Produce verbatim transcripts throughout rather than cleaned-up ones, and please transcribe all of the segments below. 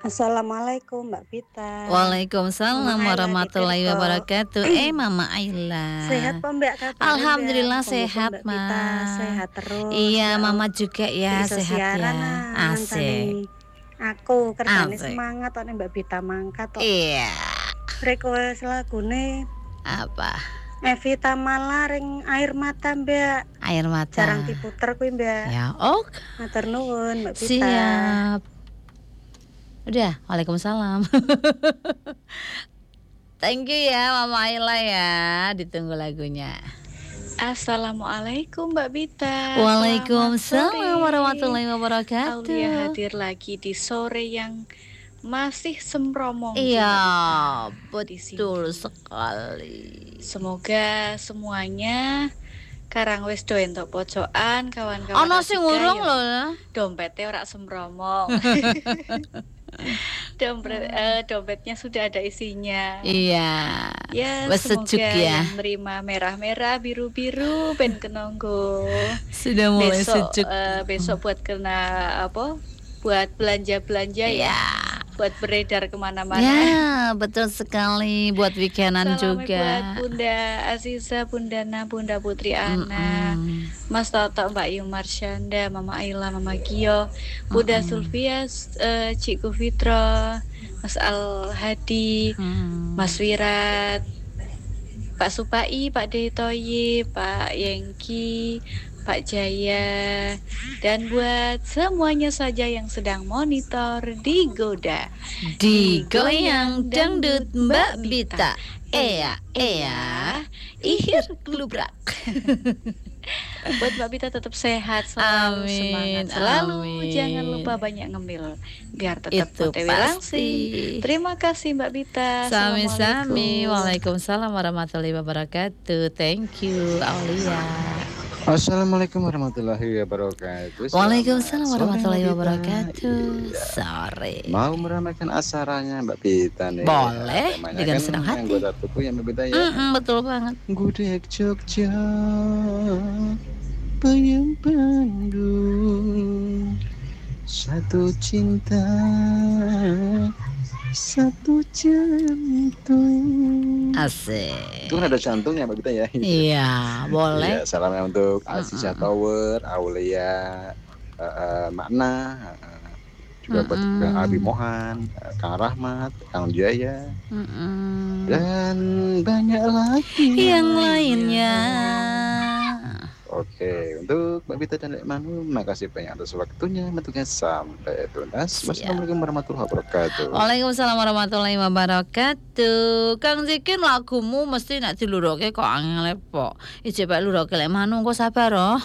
Assalamualaikum Mbak Vita. Mama Waalaikumsalam Aila di warahmatullahi Tirto. wabarakatuh. Eh, Mama Sehat Aila. po Mbak kabarnya Mbak? Alhamdulillah Muga-muga sehat, Mbak Vita Mah. sehat terus Iya, ya Allah. Mama juga ya Iso sehat siaran ya. nah Asik. ngancani aku kerjane Asik. semangat tok nek Mbak Vita mangkat tok. Iya. Request lagune Apa? Evita Mala ring Air Mata Mbak. Air Mata. Jarang diputer kuwi Mbak. Ya, ok. Matur nuwun Mbak Vita. Siap. Udah, waalaikumsalam. Thank you ya Mama Aila ya, ditunggu lagunya. Assalamualaikum Mbak Vita. Waalaikumsalam warahmatullahi wabarakatuh. Aulia hadir lagi di sore yang masih sempromong. Iya, betul sekali. Semoga semuanya karang wis do entuk pojokan kawan-kawan. Ono sing urung lho. Dompete ora sempromong. Dompet, uh, dompetnya sudah ada isinya. Iya. Ya, wes sejuk ya. Yang menerima merah-merah, biru-biru, ben kenonggo. Sudah mulai besok, sejuk. Uh, besok buat kena apa? Buat belanja-belanja ya. Buat beredar kemana-mana. Ya, betul sekali. Buat weekendan Salam juga. Buat Bunda Aziza, Bunda Na, Bunda Putri Ana, Mm-mm. Mas Toto, Mbak Yu Marsyanda, Mama Aila, Mama Gio, Bunda Mm-mm. Sulfia, uh, Cikgu Fitro, Mas Al Hadi, Mm. Mas Wirat, Pak Supai, Pak Detoyi, Pak Yengki, Pak Jaya, dan buat semuanya saja yang sedang monitor Digoda Digoyang dangdut Mbak Vita. Ea, ea, ihir glubrak. Buat Mbak Vita tetap sehat, selalu Amin, semangat selalu, amin. jangan lupa banyak ngemil biar tetap Itu O T W pasti. langsing. Terima kasih Mbak Vita. Sami-sami. Assalamualaikum. Waalaikumsalam warahmatullahi wabarakatuh. Thank you, Aulia. Assalamualaikum warahmatullahi wabarakatuh. Waalaikumsalam Selamat warahmatullahi sore, Mbak wabarakatuh. Vita. Sore. Mau meramaikan acaranya Mbak Vita nih. Boleh, Temanya dengan kan senang hati. anggota tubuh ya Mbak Vita ya. Mm-mm, betul banget. Gudeg Jogja, Payung Bandung, satu cinta, satu jantung. Asik. Itu kan ada jantungnya Mbak Vita ya. Iya, boleh. Ya, salamnya untuk Aziza Mm-mm. Tower, Aulia, uh, uh, Makna, uh, juga buat Mm-mm. Kang Abi Mohan, uh, Kang Rahmat, Kang Jaya, Mm-mm. dan banyak lagi Yang lainnya. Oke, untuk Mbak Vita dan Lek Manu, makasih banyak atas waktunya. Bentuknya sampai tuntas. Siap. Wassalamualaikum warahmatullahi wabarakatuh. Waalaikumsalam warahmatullahi wabarakatuh. Kang Zikin lagumu mesti nak diluroke kok angel pok. Ije bae luroke lek manu kok sabar oh.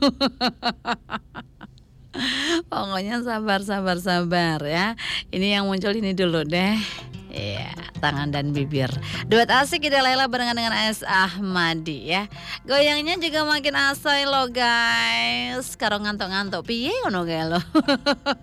Pokoknya sabar sabar sabar ya. Ini yang muncul ini dulu deh. Iya, tangan dan bibir. Duet asik Ida Laila barengan dengan A S Ahmadi ya. Goyangnya juga makin asai lo guys. Karo ngantuk-ngantuk piye ngono kae lo.